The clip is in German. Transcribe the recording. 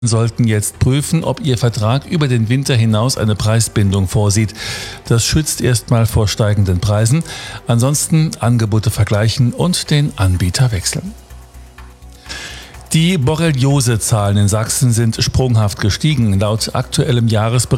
sollten jetzt prüfen, ob ihr Vertrag über den Winter hinaus eine Preisbindung vorsieht. Das schützt erstmal vor steigenden Preisen. Ansonsten Angebote vergleichen und den Anbieter wechseln. Die Borreliose-Zahlen in Sachsen sind sprunghaft gestiegen. Laut aktuellem Jahresbericht